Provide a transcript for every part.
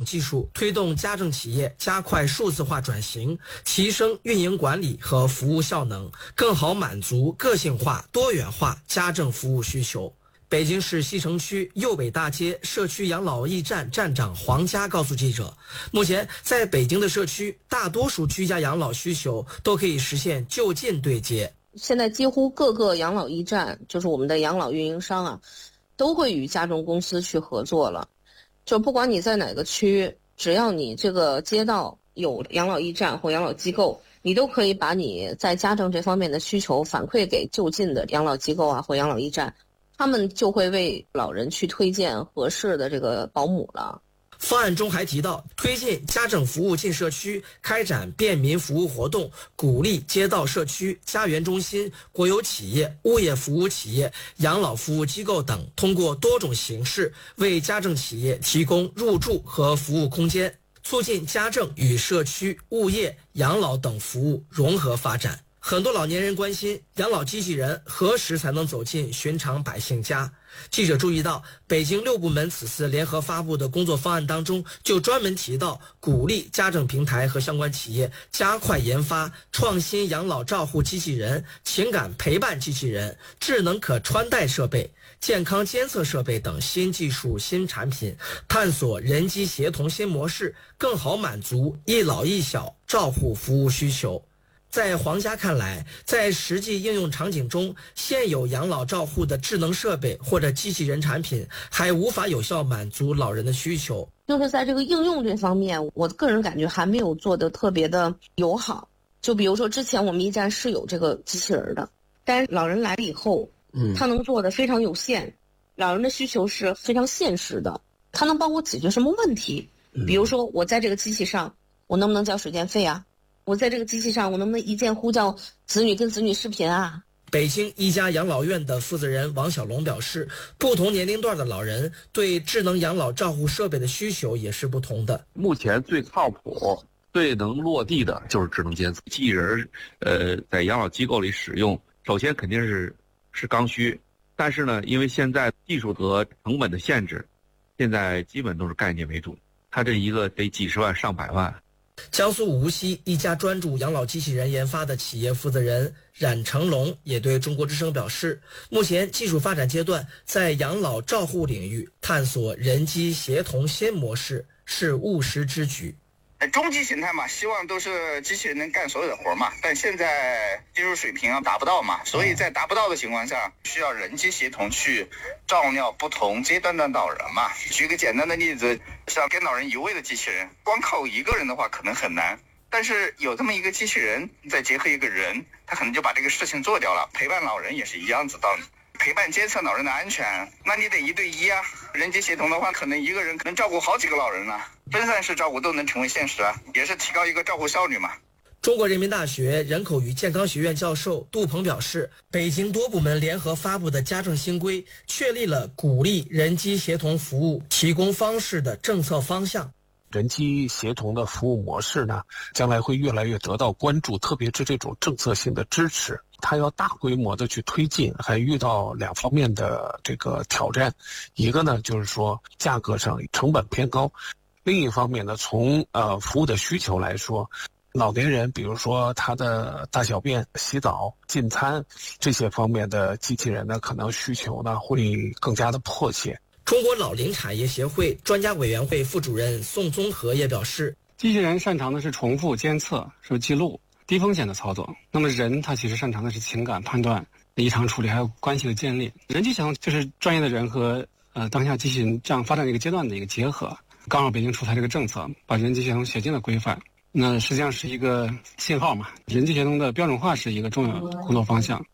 技术，推动家政企业加快数字化转型，提升运营管理和服务效能，更好满足个性化、多元化家政服务需求。北京市西城区右北大街社区养老驿站站长黄佳告诉记者，目前在北京的社区，大多数居家养老需求都可以实现就近对接。 现在几乎各个养老驿站，就是我们的养老运营商啊，都会与家政公司去合作了。就不管你在哪个区，只要你这个街道有养老驿站或养老机构，你都可以把你在家政这方面的需求反馈给就近的养老机构啊或养老驿站，他们就会为老人去推荐合适的这个保姆了。 方案中还提到，推进家政服务进社区，开展便民服务活动，鼓励街道社区、家园中心、国有企业、物业服务企业、养老服务机构等，通过多种形式为家政企业提供入住和服务空间，促进家政与社区、物业、养老等服务融合发展。很多老年人关心养老机器人何时才能走进寻常百姓家。记者注意到，北京6部门此次联合发布的工作方案当中，就专门提到鼓励家政平台和相关企业加快研发创新养老照护机器人、情感陪伴机器人、智能可穿戴设备、健康监测设备等新技术新产品，探索人机协同新模式，更好满足一老一小照护服务需求。在黄家看来，在实际应用场景中，现有养老照护的智能设备或者机器人产品还无法有效满足老人的需求。 就是在这个应用这方面，我个人感觉还没有做得特别的友好。就比如说之前我们驿站是有这个机器人的，但是老人来了以后，他能做的非常有限，老人的需求是非常现实的，他能帮我解决什么问题？比如说我在这个机器上，我能不能交水电费啊？我在这个机器上，我能不能一键呼叫子女跟子女视频啊？ 北京一家养老院的负责人王小龙表示，不同年龄段的老人对智能养老照护设备的需求也是不同的。 目前最靠谱、最能落地的就是智能监测机器人。在养老机构里使用，首先肯定是刚需，但是呢，因为现在技术和成本的限制，现在基本都是概念为主。它这一个得几十万、上百万。 江苏无锡一家专注养老机器人研发的企业负责人冉成龙也对中国之声表示，目前技术发展阶段，在养老照护领域探索人机协同新模式是务实之举。 中级形态嘛，希望都是机器人能干所有的活嘛，但现在技术水平达不到嘛，所以在达不到的情况下，需要人机协同去照料不同阶段的老人嘛。举个简单的例子，像跟老人移位的机器人，光靠一个人的话可能很难，但是有这么一个机器人，再结合一个人，他可能就把这个事情做掉了。陪伴老人也是一样子道理。陪伴监测老人的安全，那你得1对1啊。人机协同的话，可能一个人能照顾好几个老人啊，分散式照顾都能成为现实啊，也是提高一个照顾效率嘛。 中国人民大学人口与健康学院教授杜鹏表示，北京多部门联合发布的家政新规，确立了鼓励人机协同服务提供方式的政策方向。 人机协同的服务模式呢，将来会越来越得到关注，特别是这种政策性的支持，它要大规模的去推进，还遇到2方面的这个挑战。一个呢，就是说价格上成本偏高；另一方面呢，从服务的需求来说，老年人比如说他的大小便、洗澡、进餐这些方面的机器人呢，可能需求呢会更加的迫切。 中国老龄产业协会专家委员会副主任宋宗和也表示， 机器人擅长的是重复监测、是记录、低风险的操作。那么人他其实擅长的是情感判断、异常处理，还有关系的建立。人机协同就是专业的人和当下机器人这样发展的一个阶段的一个结合。刚好北京出台这个政策，把人机协同写进了规范，那实际上是一个信号嘛。人机协同的标准化是一个重要工作方向。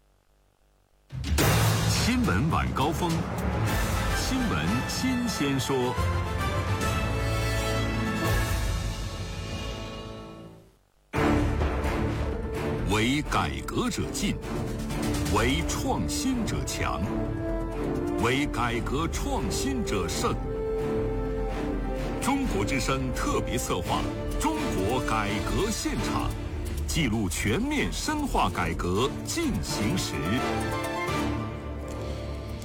新闻晚高峰，新闻新鲜说。为改革者进，为创新者强，为改革创新者胜。中国之声特别策划《中国改革现场》，记录全面深化改革进行时。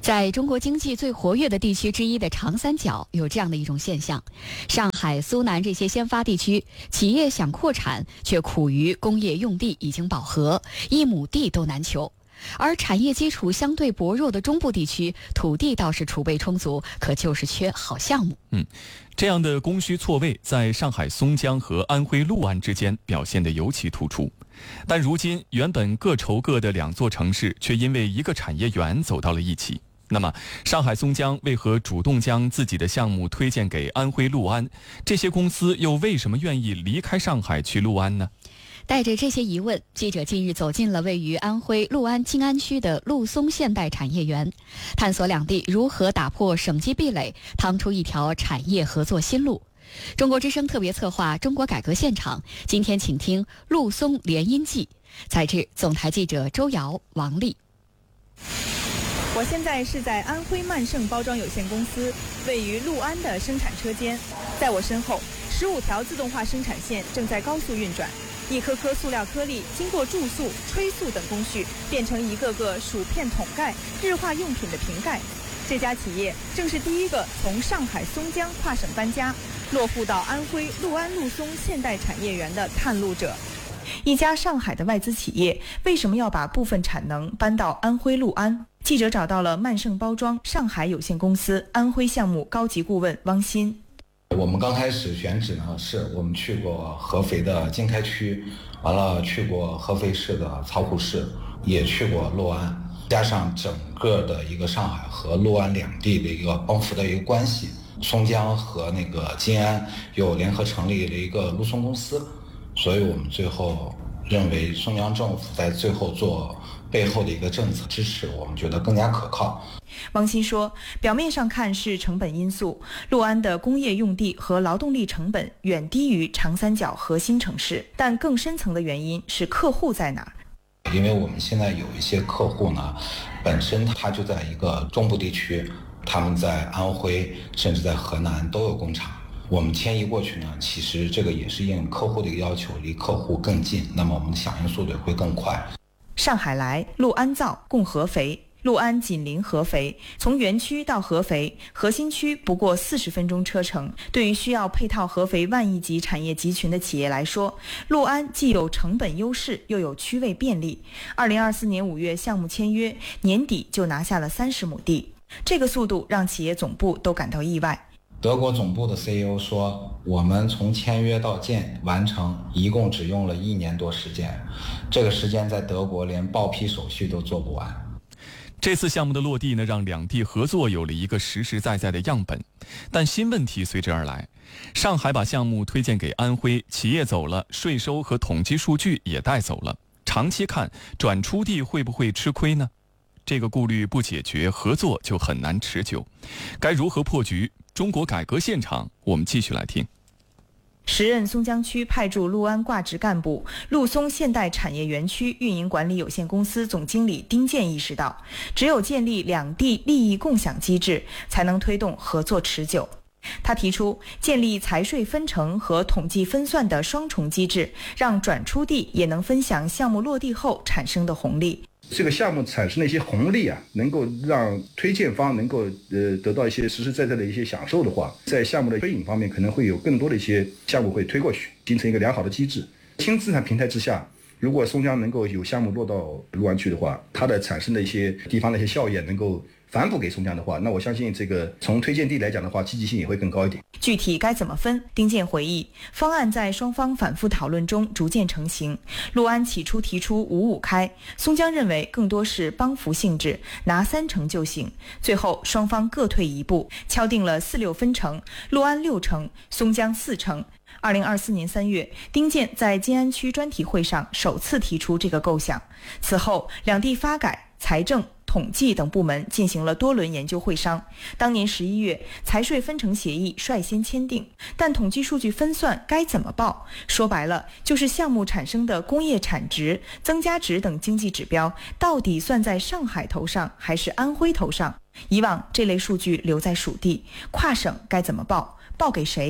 在中国经济最活跃的地区之一的长三角，有这样的一种现象：上海、苏南这些先发地区，企业想扩产，却苦于工业用地已经饱和，一亩地都难求；而产业基础相对薄弱的中部地区，土地倒是储备充足，可就是缺好项目。 这样的供需错位，在上海松江和安徽六安之间表现得尤其突出。但如今，原本各愁各的两座城市，却因为一个产业园走到了一起。那么，上海松江为何主动将自己的项目推荐给安徽六安？这些公司又为什么愿意离开上海去六安呢？ 带着这些疑问，记者近日走进了位于安徽六安静安区的陆松现代产业园，探索两地如何打破省级壁垒，趟出一条产业合作新路。中国之声特别策划《中国改革现场》，今天请听陆松联姻记，采自总台记者周瑶、王丽。 我现在是在安徽曼盛包装有限公司位于六安的生产车间，在我身后，15条自动化生产线正在高速运转，一颗颗塑料颗粒经过注塑、吹塑等工序，变成一个个薯片桶盖、日化用品的瓶盖。这家企业正是第一个从上海松江跨省搬家，落户到安徽六安陆松现代产业园的探路者。一家上海的外资企业为什么要把部分产能搬到安徽六安？记者找到了曼盛包装上海有限公司安徽项目高级顾问汪鑫。 我们刚开始选址呢，是我们去过合肥的经开区，完了去过合肥市的曹湖市，也去过六安，加上整个的一个上海和六安两地的一个帮扶的一个关系，松江和那个金安又联合成立了一个陆松公司，所以我们最后认为松江政府在最后做背后的一个政策支持，我们觉得更加可靠。 汪鑫说，表面上看是成本因素，六安的工业用地和劳动力成本远低于长三角核心城市，但更深层的原因是客户在哪儿。 因为我们现在有一些客户呢，本身他就在一个中部地区，他们在安徽甚至在河南都有工厂，我们迁移过去呢，其实这个也是应客户的一个要求，离客户更近，那么我们的响应速度会更快。 上海来，六安造，共合肥。六安紧邻合肥，从园区到合肥核心区不过40分钟车程。对于需要配套合肥万亿级产业集群的企业来说，六安既有成本优势，又有区位便利。2024年5月项目签约，年底就拿下了30亩地，这个速度让企业总部都感到意外。 德国总部的 CEO 说，我们从签约到完成一共只用了1年多时间，这个时间在德国连报批手续都做不完。 这次项目的落地呢，让两地合作有了一个实实在在的样本，但新问题随之而来。上海把项目推荐给安徽，企业走了，税收和统计数据也带走了，长期看，转出地会不会吃亏呢？这个顾虑不解决，合作就很难持久。该如何破局？中国改革现场，我们继续来听。 时任松江区派驻六安挂职干部、陆松现代产业园区运营管理有限公司总经理丁健意识到，只有建立两地利益共享机制，才能推动合作持久。他提出建立财税分成和统计分算的双重机制，让转出地也能分享项目落地后产生的红利。 这个项目产生的一些红利啊，能够让推荐方能够得到一些实实在在的一些享受的话，在项目的推引方面可能会有更多的一些项目会推过去，形成一个良好的机制。轻资产平台之下，如果松江能够有项目落到六安去的话，它的产生的一些地方的一些效益能够反哺给松江的话，那我相信这个从推荐地来讲的话，积极性也会更高一点。 具体该怎么分？丁健回忆，方案在双方反复讨论中逐渐成型。六安起初提出5-5开，松江认为更多是帮扶性质，拿3成就行。最后双方各退一步，敲定了4-6分成，六安6成，松江4成。2024年3月，丁健在金安区专题会上首次提出这个构想。此后，两地发改、财政、统计等部门进行了多轮研究会商。当年11月，财税分成协议率先签订，但统计数据分算该怎么报？说白了，就是项目产生的工业产值、增加值等经济指标，到底算在上海头上还是安徽头上？以往这类数据留在属地，跨省该怎么报？报给谁？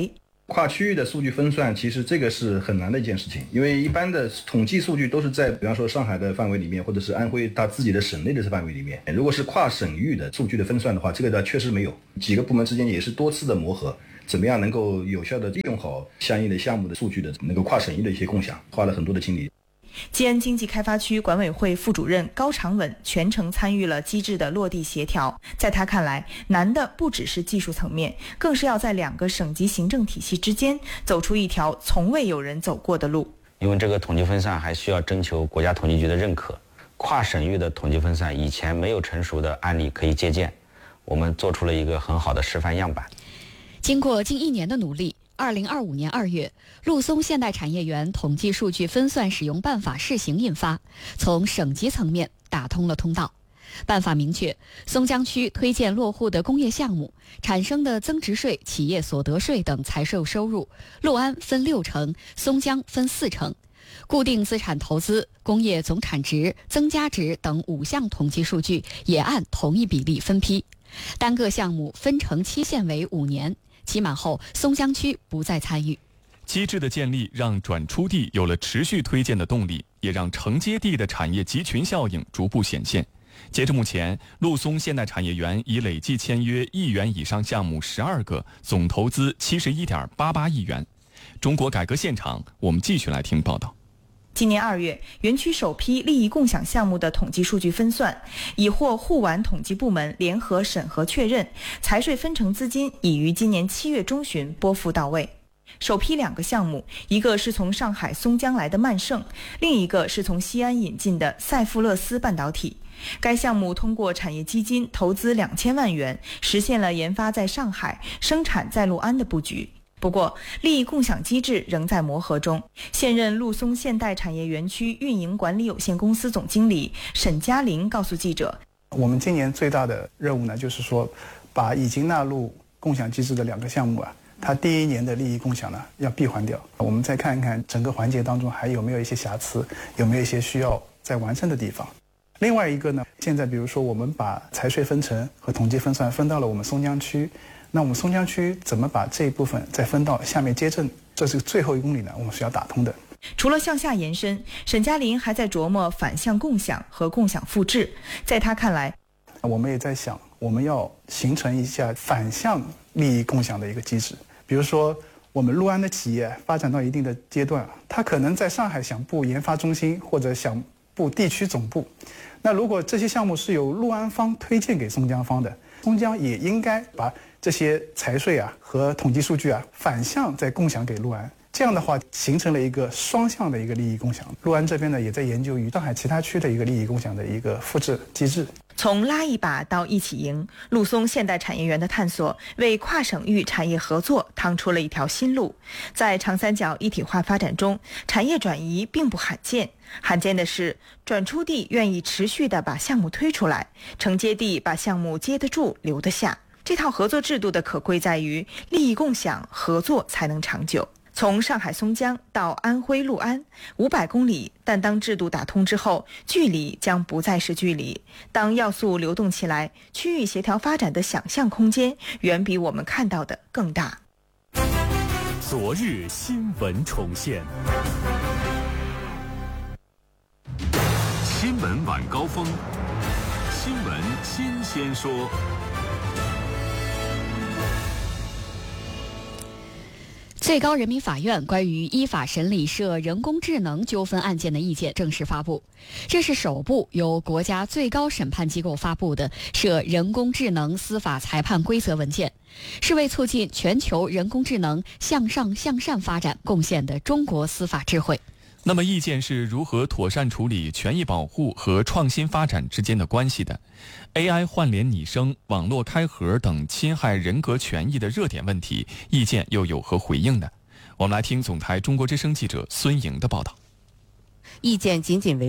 跨区域的数据分算，其实这个是很难的一件事情，因为一般的统计数据都是在比方说上海的范围里面，或者是安徽它自己的省内的范围里面。如果是跨省域的数据的分算的话，这个呢确实没有，几个部门之间也是多次的磨合，怎么样能够有效的利用好相应的项目的数据的能够跨省域的一些共享，花了很多的精力。 吉安经济开发区管委会副主任高长稳全程参与了机制的落地协调。在他看来，难的不只是技术层面，更是要在2个省级行政体系之间走出一条从未有人走过的路。 因为这个统计分散还需要征求国家统计局的认可，跨省域的统计分散以前没有成熟的案例可以借鉴，我们做出了一个很好的示范样板。 经过近1年的努力，2025年2月，陆松现代产业园统计数据分算使用办法试行印发，从省级层面打通了通道。办法明确，松江区推荐落户的工业项目产生的增值税、企业所得税等财税收入，陆安分6成，松江分4成。固定资产投资、工业总产值、增加值等5项统计数据也按同一比例分批，单个项目分成期限为5年。期满后，松江区不再参与。 机制的建立让转出地有了持续推荐的动力，也让承接地的产业集群效应逐步显现。截至目前，陆松现代产业园已累计签约1亿元以上项目12个，总投资71.88亿元。中国改革现场，我们继续来听报道。 今年2月，园区首批利益共享项目的统计数据分算已获沪皖统计部门联合审核确认，财税分成资金已于今年7月中旬拨付到位。首批2个项目，一个是从上海松江来的曼盛，另一个是从西安引进的赛富勒斯半导体。该项目通过产业基金投资2000万元，实现了研发在上海、生产在陆安的布局。不过，利益共享机制仍在磨合中。现任陆松现代产业园区运营管理有限公司总经理沈嘉林告诉记者：“ 我们今年最大的任务呢，就是说，把已经纳入共享机制的2个项目啊，它第1年的利益共享呢要闭环掉。我们再看一看整个环节当中还有没有一些瑕疵，有没有一些需要再完善的地方。另外一个呢，现在比如说我们把财税分成和统计分算分到了我们松江区。”那我们松江区怎么把这一部分再分到下面街镇？这是最后1公里呢，我们是要打通的。 除了向下延伸，沈嘉林还在琢磨反向共享和共享复制。在他看来， 我们也在想，我们要形成一下反向利益共享的一个机制。比如说，我们陆安的企业发展到一定的阶段，他可能在上海想布研发中心或者想布地区总部。那如果这些项目是由陆安方推荐给松江方的，松江也应该把这些财税啊和统计数据啊反向再共享给陆安，这样的话形成了一个双向的一个利益共享。陆安这边呢也在研究与上海其他区的一个利益共享的一个复制机制。 从拉一把到一起赢，陆松现代产业园的探索为跨省域产业合作趟出了一条新路。在长三角一体化发展中，产业转移并不罕见，罕见的是转出地愿意持续地把项目推出来，承接地把项目接得住留得下。这套合作制度的可贵在于利益共享，合作才能长久。从上海松江到安徽六安500公里，但当制度打通之后，距离将不再是距离。当要素流动起来，区域协调发展的想象空间远比我们看到的更大。 昨日新闻重现，新闻晚高峰，新闻新鲜说。 最高人民法院关于依法审理涉人工智能纠纷案件的意见正式发布，这是首部由国家最高审判机构发布的涉人工智能司法裁判规则文件，是为促进全球人工智能向上向善发展贡献的中国司法智慧。 那么意见是如何妥善处理权益保护和创新发展之间的关系的？ AI 换脸拟声、网络开盒等侵害人格权益的热点问题，意见又有何回应呢？我们来听总台中国之声记者孙莹的报道。 意见仅仅为